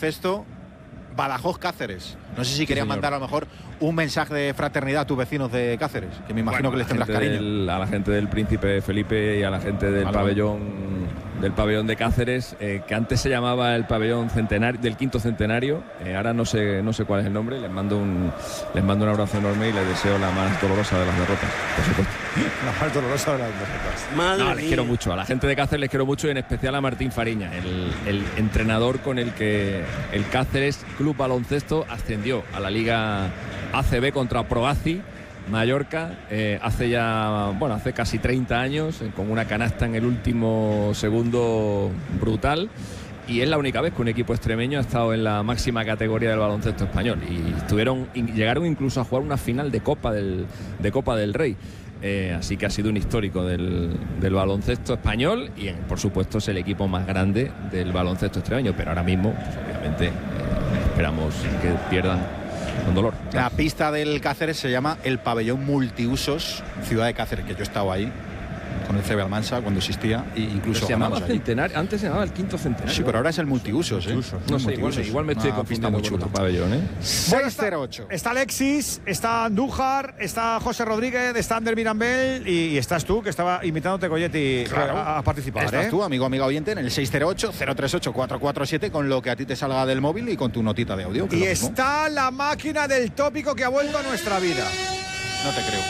baloncesto Badajoz Cáceres. No sé si querían mandar a lo mejor un mensaje de fraternidad a tus vecinos de Cáceres, que me imagino que les tendrás cariño. A la gente del Príncipe Felipe y a la gente del pabellón de Cáceres, que antes se llamaba el pabellón centenario, del quinto centenario, ahora no sé cuál es el nombre. Les mando un abrazo enorme y les deseo la más dolorosa de las derrotas, por supuesto. La más dolorosa de las derrotas. Les quiero mucho, a la gente de Cáceres les quiero mucho, y en especial a Martín Fariña, el entrenador con el que el Cáceres Club Baloncesto ascendió a la Liga ACB contra Proaci Mallorca hace casi 30 años, con una canasta en el último segundo brutal, y es la única vez que un equipo extremeño ha estado en la máxima categoría del baloncesto español, y llegaron incluso a jugar una final de Copa del Rey. Así que ha sido un histórico del baloncesto español, y por supuesto es el equipo más grande del baloncesto extremeño, pero ahora mismo pues, obviamente esperamos que pierdan con dolor. La pista del Cáceres se llama el Pabellón Multiusos Ciudad de Cáceres, que yo he estado ahí con el CB Almansa cuando existía, e incluso se llamaba Centenario, antes se llamaba el quinto centenario. Sí, pero ahora es el Multiusos, No sé, igual me estoy confundiendo con otro pabellón, 608. Está Alexis, está Andújar, está José Rodríguez, está Ander Mirambel y estás tú, que estaba invitándote, Goyetti, a participar. Estás tú, amigo oyente, en el 608-038-447, con lo que a ti te salga del móvil y con tu notita de audio. Y está la máquina del tópico que ha vuelto a nuestra vida. No te creo.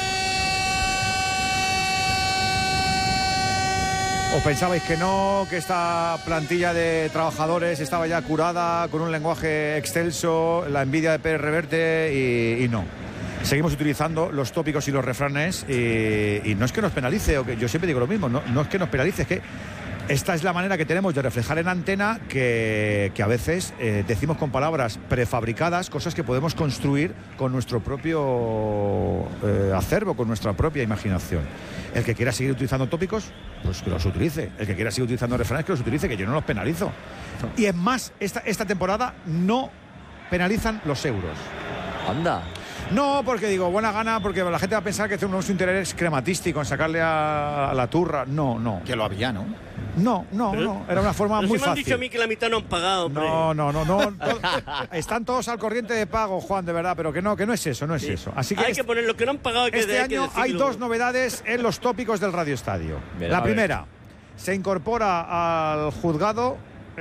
¿O pensabais que no, que esta plantilla de trabajadores estaba ya curada, con un lenguaje excelso, la envidia de Pérez Reverte, y no? Seguimos utilizando los tópicos y los refranes, y no es que nos penalice, o que yo siempre digo lo mismo, no es que nos penalice, es que esta es la manera que tenemos de reflejar en antena que a veces decimos con palabras prefabricadas cosas que podemos construir con nuestro propio acervo, con nuestra propia imaginación. El que quiera seguir utilizando tópicos, pues que los utilice. El que quiera seguir utilizando refranes, que los utilice, que yo no los penalizo. Y es más, esta temporada no penalizan los euros. Anda. No, porque digo, buena gana, porque la gente va a pensar que tenemos un interés crematístico en sacarle a la turra. No. Que lo había, ¿no? No. Era una forma muy fácil. Me han dicho fácil. a mí que la mitad no han pagado. No. Están todos al corriente de pago, Juan, de verdad, pero que no es eso, eso. Así que hay que poner lo que no han pagado. Este año hay dos novedades en los tópicos del Radio Estadio. La primera, se incorpora al jurado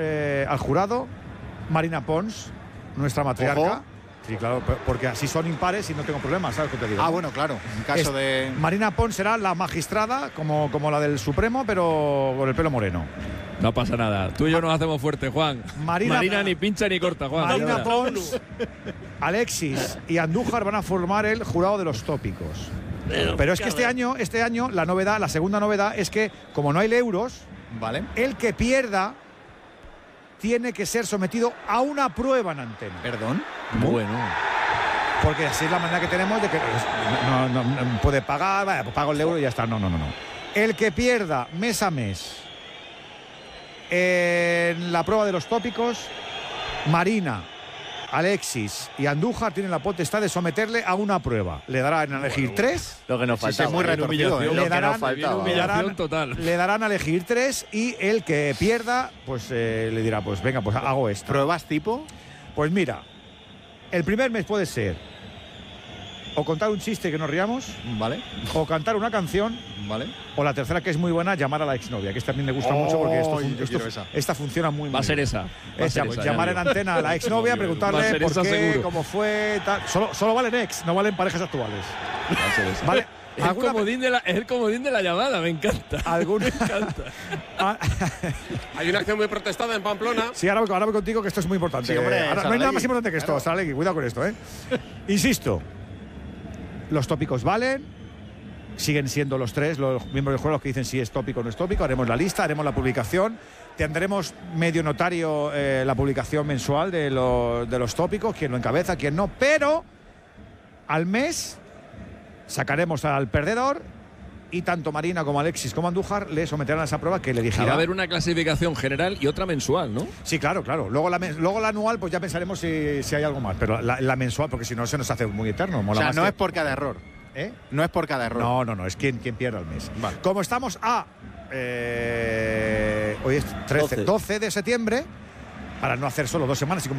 Marina Pons, nuestra matriarca. Ojo. Sí, claro, porque así son impares y no tengo problemas, ¿sabes qué te digo? Bueno, claro, en caso de... Marina Pons será la magistrada, como la del Supremo, pero con el pelo moreno. No pasa nada, tú y yo nos hacemos fuertes, Juan. Marina ni pincha ni corta, Juan. Marina Pons, Alexis y Andújar van a formar el jurado de los tópicos. Pero es que este año la segunda novedad es que, como no hay euros, ¿vale? El que pierda tiene que ser sometido a una prueba en antena. ¿Perdón? Bueno. Porque así es la manera que tenemos de que no puede pagar, vaya, pues pago el euro y ya está. No. El que pierda mes a mes en la prueba de los tópicos, Marina, Alexis y Andújar tienen la potestad de someterle a una prueba. Le darán a elegir tres. Lo que nos faltaba. Es muy retorcido. Le darán a elegir tres, y el que pierda, pues le dirá, pues venga, pues hago esto. ¿Pruebas tipo? Pues mira, el primer mes puede ser o contar un chiste que nos riamos, ¿vale? O cantar una canción, ¿vale? O la tercera, que es muy buena, llamar a la exnovia, que esta también me gusta mucho, porque esta funciona muy bien. Va a ser esa. Pues llamar en antena a la exnovia, preguntarle por qué, seguro. cómo fue, tal. Solo valen ex, no valen parejas actuales. Va a ser esa. ¿Vale? Es el comodín de la llamada, me encanta. ¿Alguna? Me encanta. Hay una acción muy protestada en Pamplona. Sí, ahora voy contigo, que esto es muy importante. Sí, hombre, ahora, no hay nada más importante que esto, Salegui, cuidado con esto, Insisto, los tópicos valen, siguen siendo los tres, los miembros del juego, los que dicen si es tópico o no es tópico. Haremos la lista, haremos la publicación, tendremos medio notario la publicación mensual de los tópicos, quién lo encabeza, quién no, pero al mes sacaremos al perdedor, y tanto Marina como Alexis como Andújar le someterán a esa prueba que le elegirá. Va a haber una clasificación general y otra mensual, ¿no? Sí, claro. Luego la anual, pues ya pensaremos si hay algo más. Pero la mensual, porque si no se nos hace muy eterno. Mola, o sea, no es por cada error. No es por cada error. No, es quien pierda el mes. Vale. Como estamos hoy es 12 de septiembre, para no hacer solo 2 semanas, y como